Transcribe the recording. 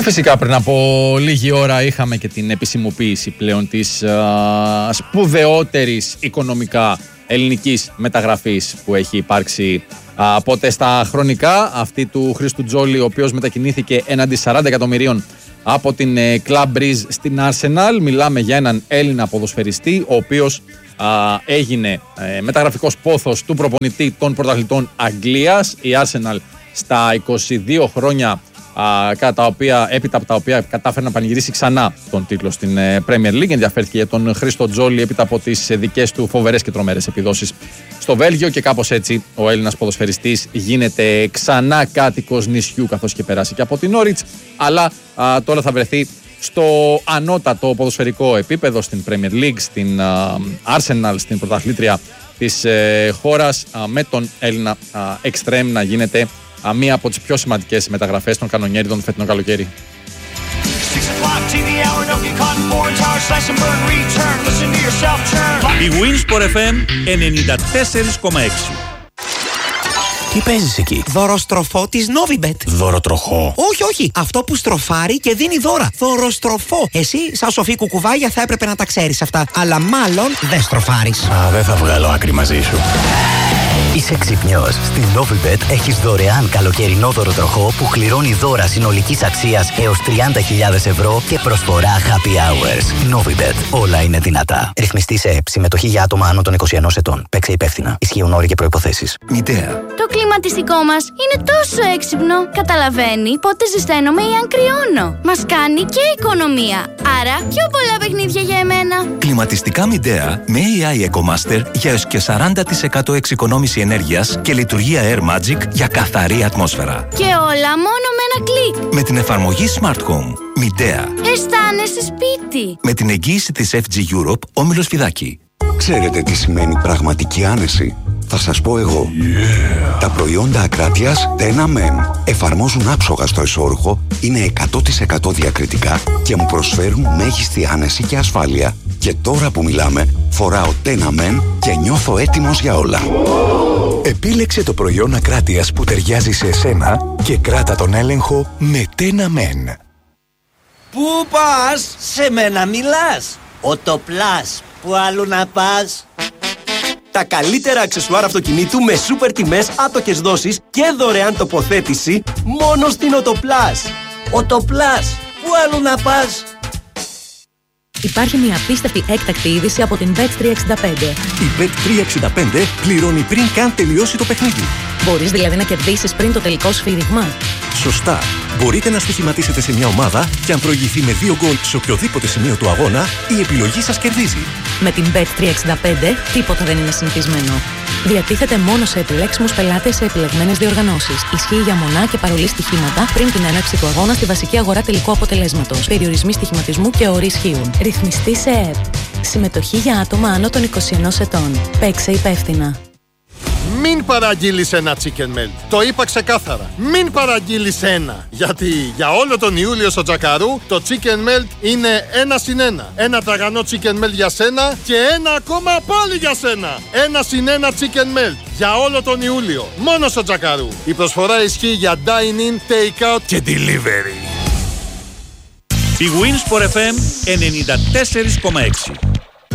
Και φυσικά πριν από λίγη ώρα είχαμε και την επισημοποίηση πλέον της σπουδαιότερης οικονομικά ελληνικής μεταγραφής που έχει υπάρξει πότε στα χρονικά, αυτή του Χρήστου Τζόλι, ο οποίος μετακινήθηκε έναντι 40 εκατομμυρίων από την Club Breeze στην Arsenal. Μιλάμε για έναν Έλληνα ποδοσφαιριστή, ο οποίος έγινε μεταγραφικός πόθος του προπονητή των πρωταθλητών Αγγλίας. Η Arsenal στα 22 χρόνια έπειτα από τα οποία κατάφερε να πανηγυρίσει ξανά τον τίτλο στην Premier League. Ενδιαφέρθηκε για τον Χρήστο Τζόλι έπειτα από τις δικές του φοβερές και τρομερές επιδόσεις στο Βέλγιο, και κάπως έτσι ο Έλληνας ποδοσφαιριστής γίνεται ξανά κάτοικος νησιού, καθώς και περάσει και από την Norwich, αλλά τώρα θα βρεθεί στο ανώτατο ποδοσφαιρικό επίπεδο στην Premier League, στην Arsenal, στην πρωταθλήτρια της χώρας, με τον Έλληνα Extreme να γίνεται μία από τις πιο σημαντικές μεταγραφές των κανονιέριδων του φετινό καλοκαίρι. Η Winsport FM 94,6. Τι παίζεις εκεί? Δωροστροφό της Novibet. Δωροτροχό? Όχι. Αυτό που στροφάρει και δίνει δώρα. Δωροστροφό. Εσύ, σαν σοφή κουκουβάγια, θα έπρεπε να τα ξέρεις αυτά. Αλλά μάλλον δεν στροφάρεις. Δεν θα βγάλω άκρη μαζί σου. Είσαι ξυπνιός. Στην Novibet έχεις δωρεάν καλοκαιρινό δωροτροχό που κληρώνει δώρα συνολικής αξίας έως 30.000 ευρώ και προσφορά happy hours. Novibet. Όλα είναι δυνατά. Ρυθμιστή σε ΕΠ. Συμμετοχή για άτομα άνω των 21 ετών. Παίξε υπεύθυνα. Ισχύουν όροι και προϋποθέσεις. Μητέα. Το κλιματιστικό μας είναι τόσο έξυπνο. Καταλαβαίνει πότε ζεσταίνομαι ή αν κρυώνω. Μας κάνει και οικονομία. Άρα πιο πολλά παιχνίδια για εμένα. Κλιματιστικά Μητέα με AI EcoMaster για έως και 40% εξοικονόμηση ενέργειας και λειτουργία Air Magic για καθαρή ατμόσφαιρα. Και όλα μόνο με ένα κλικ. Με την εφαρμογή Smart Home. Μητέα. Αισθάνεσαι σπίτι. Με την εγγύηση της FG Europe, Όμιλος Φιδάκη. Ξέρετε τι σημαίνει πραγματική άνεση? Θα σας πω εγώ. Τα προϊόντα Ακράτειας Tena Men εφαρμόζουν άψογα στο εσώρουχο, είναι 100% διακριτικά και μου προσφέρουν μέγιστη άνεση και ασφάλεια. Και τώρα που μιλάμε, φοράω Tena Men και νιώθω έτοιμος για όλα. Επίλεξε το προϊόν Ακράτειας που ταιριάζει σε εσένα και κράτα τον έλεγχο με Tena Men. Πού πας? Σε μένα μιλάς. Οτοπλάς. Πού αλλού να πας? Τα καλύτερα αξεσουάρ αυτοκινήτου με σούπερ τιμές, άτοκες δόσεις και δωρεάν τοποθέτηση μόνο στην Οτοπλάς. Οτοπλάς. Πού αλλού να πας? Υπάρχει μια απίστευτη έκτακτη είδηση από την Bet365. Η Bet365 πληρώνει πριν καν τελειώσει το παιχνίδι. Μπορείς δηλαδή να κερδίσεις πριν το τελικό σφύριγμα. Σωστά. Μπορείτε να στοιχηματίσετε σε μια ομάδα και αν προηγηθεί με 2 γκολ σε οποιοδήποτε σημείο του αγώνα, η επιλογή σας κερδίζει. Με την Bet365 τίποτα δεν είναι συνηθισμένο. Διατίθεται μόνο σε επιλέξιμους πελάτες σε επιλεγμένες διοργανώσεις. Ισχύει για μονά και παρολί στοιχήματα πριν την έναρξη του αγώνα στη βασική αγορά τελικού αποτελέσματος. Περιορισμοί στοιχηματισμού και όροι ισχύουν. Ρυθμιστή σε ΕΠ. Συμμετοχή για άτομα άνω των 21 ετών. Παίξε υπεύθυνα. Μην παραγγείλεις ένα chicken melt. Το είπα ξεκάθαρα. Μην παραγγείλεις ένα. Γιατί για όλο τον Ιούλιο στο Τζακαρού το chicken melt είναι 1+1. Ένα τραγανό chicken melt για σένα και ένα ακόμα πάλι για σένα. 1+1 chicken melt για όλο τον Ιούλιο. Μόνο στο Τζακαρού. Η προσφορά ισχύει για dine-in, take-out και delivery. Η Winsport FM 94,6.